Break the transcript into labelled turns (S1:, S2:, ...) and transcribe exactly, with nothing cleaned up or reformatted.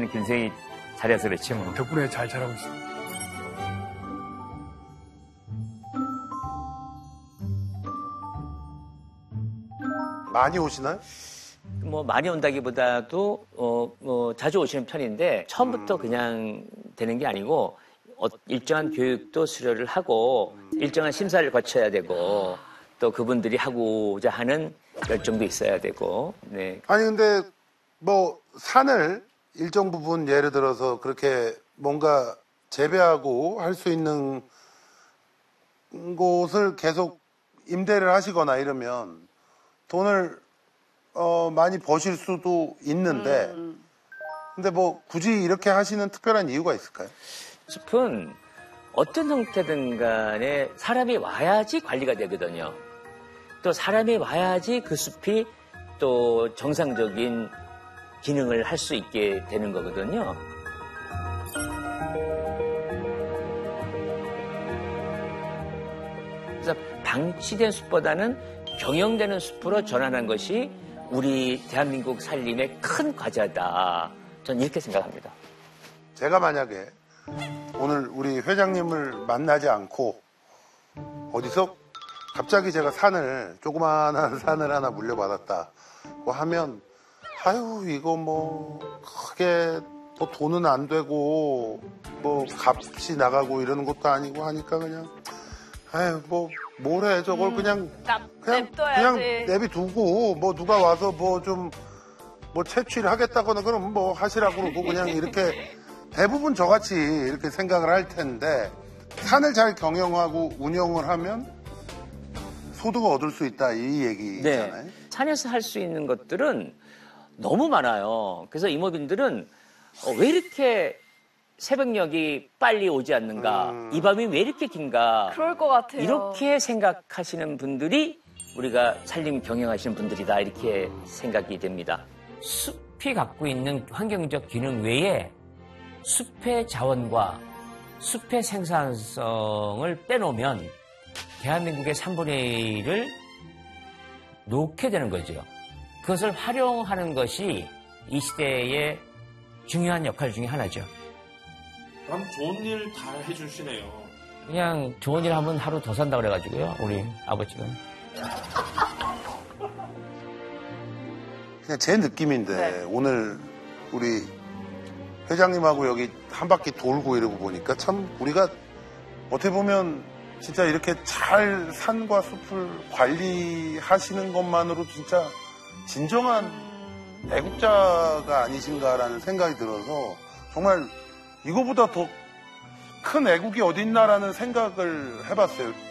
S1: 우리는 굉장히 잘해서 그렇지 뭐.
S2: 덕분에 잘 자라고 있습니다.
S3: 많이 오시나요?
S1: 뭐 많이 온다기보다도 어, 뭐 자주 오시는 편인데 처음부터 음. 그냥 되는 게 아니고 어, 일정한 교육도 수료를 하고 일정한 심사를 거쳐야 되고 또 그분들이 하고자 하는 열정도 있어야 되고. 네.
S3: 아니 근데 뭐 산을 일정 부분 예를 들어서 그렇게 뭔가 재배하고 할 수 있는 곳을 계속 임대를 하시거나 이러면 돈을 어, 많이 버실 수도 있는데 음. 근데 뭐 굳이 이렇게 하시는 특별한 이유가 있을까요?
S1: 숲은 어떤 형태든 간에 사람이 와야지 관리가 되거든요. 또 사람이 와야지 그 숲이 또 정상적인 기능을 할 수 있게 되는 거거든요. 그래서 방치된 숲보다는 경영되는 숲으로 전환한 것이 우리 대한민국 살림의 큰 과제다. 저는 이렇게 생각합니다.
S3: 제가 만약에 오늘 우리 회장님을 만나지 않고 어디서 갑자기 제가 산을 조그마한 산을 하나 물려받았다고 하면 아유 이거 뭐 크게 뭐 돈은 안 되고 뭐 값이 나가고 이러는 것도 아니고 하니까 그냥 아유 뭐 뭘 해 저걸 음, 그냥 그냥
S4: 냅둬야지.
S3: 그냥 내비두고 뭐 누가 와서 뭐 좀 뭐 채취를 하겠다거나 그러면 뭐 하시라고 그러고 그냥 이렇게 대부분 저같이 이렇게 생각을 할 텐데 산을 잘 경영하고 운영을 하면 소득을 얻을 수 있다 이 얘기잖아요.
S1: 네. 산에서 할 수 있는 것들은 너무 많아요. 그래서 이모빈들은 어, 왜 이렇게 새벽녘이 빨리 오지 않는가? 음. 이 밤이 왜 이렇게 긴가?
S4: 그럴 것 같아요.
S1: 이렇게 생각하시는 분들이 우리가 산림 경영하시는 분들이다 이렇게 생각이 됩니다. 숲이 갖고 있는 환경적 기능 외에 숲의 자원과 숲의 생산성을 빼놓으면 대한민국의 삼분의 일을 놓게 되는 거죠. 그것을 활용하는 것이 이 시대의 중요한 역할 중에 하나죠.
S5: 그럼 좋은 일 다 해주시네요.
S1: 그냥 좋은 일 하면 하루 더 산다고 그래가지고요, 우리 아버지가.
S3: 그냥 제 느낌인데 네. 오늘 우리 회장님하고 여기 한 바퀴 돌고 이러고 보니까 참 우리가 어떻게 보면 진짜 이렇게 잘 산과 숲을 관리하시는 것만으로 진짜 진정한 애국자가 아니신가라는 생각이 들어서 정말 이거보다 더 큰 애국이 어디 있나라는 생각을 해봤어요.